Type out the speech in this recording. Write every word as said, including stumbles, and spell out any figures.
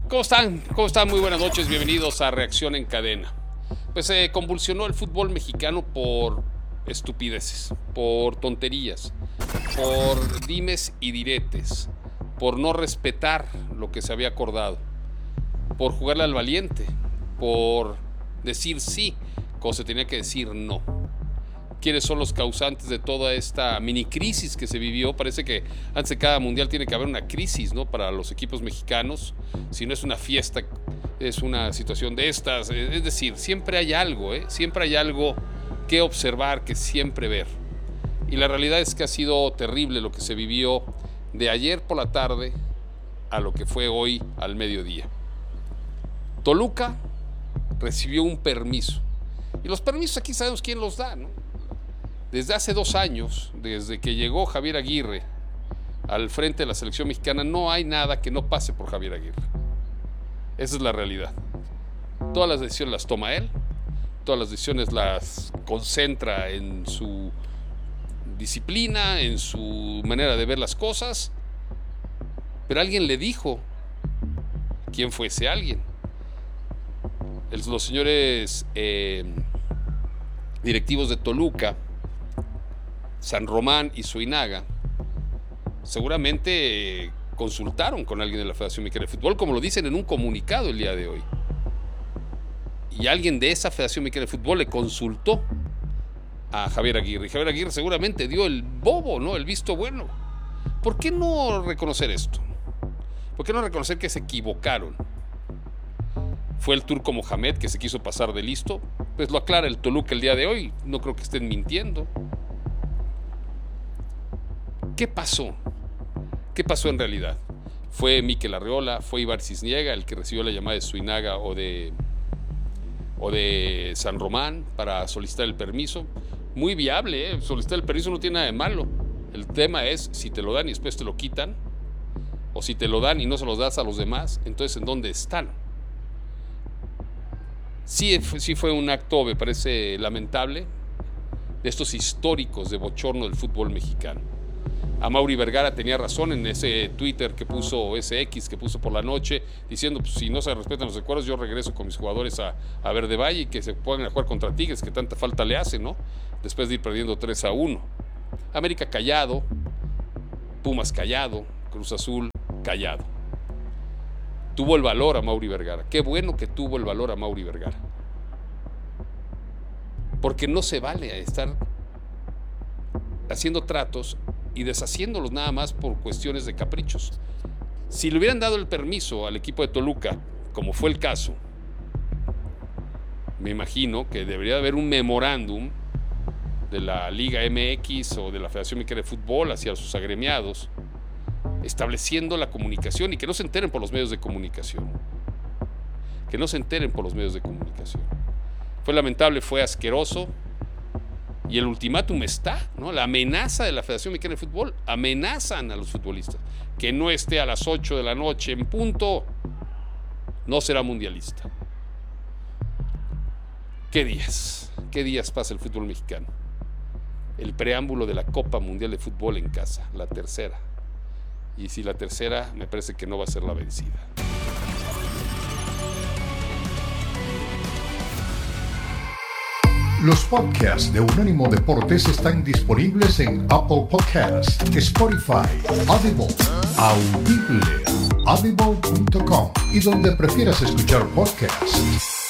¿Cómo están? ¿Cómo están? Muy buenas noches, bienvenidos a Reacción en Cadena. Pues se eh, convulsionó el fútbol mexicano por estupideces, por tonterías, por dimes y diretes, por no respetar lo que se había acordado, por jugarle al valiente, por decir sí cuando se tenía que decir no. ¿Quiénes son los causantes de toda esta mini crisis que se vivió? Parece que antes de cada mundial tiene que haber una crisis, ¿no? Para los equipos mexicanos. Si no es una fiesta, es una situación de estas. Es decir, siempre hay algo, ¿eh? Siempre hay algo que observar, que siempre ver. Y la realidad es que ha sido terrible lo que se vivió de ayer por la tarde a lo que fue hoy al mediodía. Toluca recibió un permiso. Y los permisos aquí sabemos quién los da, ¿no? Desde hace dos años, desde que llegó Javier Aguirre al frente de la selección mexicana, no hay nada que no pase por Javier Aguirre. Esa es la realidad. Todas las decisiones las toma él, todas las decisiones las concentra en su disciplina, en su manera de ver las cosas. Pero alguien le dijo quién fue ese alguien. Los señores eh, directivos de Toluca, San Román y Zúñiga, seguramente eh, consultaron con alguien de la Federación Mexicana de Fútbol, como lo dicen en un comunicado el día de hoy. Y alguien de esa Federación Mexicana de Fútbol le consultó a Javier Aguirre. Y Javier Aguirre seguramente dio el bobo, ¿no? El visto bueno. ¿Por qué no reconocer esto? ¿Por qué no reconocer que se equivocaron? Fue el turco Mohamed que se quiso pasar de listo. Pues lo aclara el Toluca el día de hoy. No creo que estén mintiendo. ¿Qué pasó? ¿Qué pasó en realidad? ¿Fue Mikel Arriola? ¿Fue Ibar Cisniega el que recibió la llamada de Zúñiga o de, o de San Román para solicitar el permiso? Muy viable, ¿eh? Solicitar el permiso no tiene nada de malo. El tema es si te lo dan y después te lo quitan, o si te lo dan y no se los das a los demás, entonces ¿en dónde están? Sí, sí fue un acto, me parece lamentable, de estos históricos de bochorno del fútbol mexicano. Amaury Vergara tenía razón en ese Twitter que puso, ese X que puso por la noche, diciendo, pues si no se respetan los acuerdos, yo regreso con mis jugadores a, a Verde Valle y que se pongan a jugar contra Tigres, que tanta falta le hace, ¿no? Después de ir perdiendo tres a uno. América callado, Pumas callado, Cruz Azul callado. Tuvo el valor Amaury Vergara. Qué bueno que tuvo el valor Amaury Vergara. Porque no se vale estar haciendo tratos y deshaciéndolos nada más por cuestiones de caprichos. Si le hubieran dado el permiso al equipo de Toluca, como fue el caso, me imagino que debería haber un memorándum de la Liga M X o de la Federación Mexicana de Fútbol hacia sus agremiados, estableciendo la comunicación y que no se enteren por los medios de comunicación. Que no se enteren por los medios de comunicación. Fue lamentable, fue asqueroso. Y el ultimátum está, ¿no? La amenaza de la Federación Mexicana de Fútbol. Amenazan a los futbolistas. Que no esté a las ocho de la noche en punto, no será mundialista. ¿Qué días? ¿Qué días pasa el fútbol mexicano? El preámbulo de la Copa Mundial de Fútbol en casa, la tercera. Y si la tercera, me parece que no va a ser la vencida. Los podcasts de Unánimo Deportes están disponibles en Apple Podcasts, Spotify, Audible, Audible, audible punto com y donde prefieras escuchar podcasts.